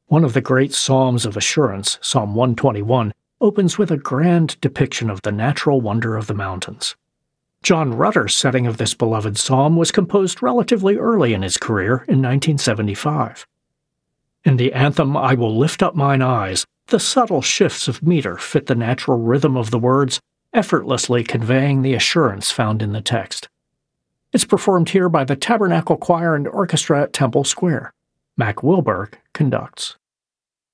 One of the great Psalms of assurance, Psalm 121, opens with a grand depiction of the natural wonder of the mountains. John Rutter's setting of this beloved psalm was composed relatively early in his career in 1975. In the anthem I Will Lift Up Mine Eyes, the subtle shifts of meter fit the natural rhythm of the words, effortlessly conveying the assurance found in the text. It's performed here by the Tabernacle Choir and Orchestra at Temple Square. Mac Wilberg conducts.